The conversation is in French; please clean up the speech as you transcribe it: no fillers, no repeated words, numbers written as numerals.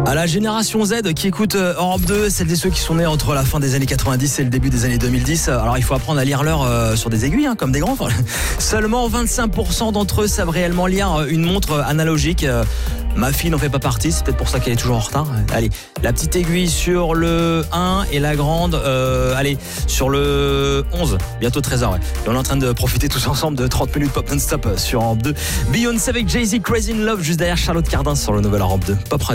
À la génération Z qui écoute Europe 2, celles et ceux qui sont nés entre la fin des années 90 et le début des années 2010. Alors il faut apprendre à lire l'heure sur des aiguilles, comme des grands. Seulement 25% d'entre eux savent réellement lire une montre analogique. Ma fille n'en fait pas partie, c'est peut-être pour ça qu'elle est toujours en retard. Allez, la petite aiguille sur le 1 et la grande, sur le 11, bientôt 13h. Ouais. Et on est en train de profiter tous ensemble de 30 minutes pop non-stop sur Europe 2. Beyoncé avec Jay-Z, Crazy in Love, juste derrière Charlotte Cardin sur le nouvel Europe 2. Pop Radio.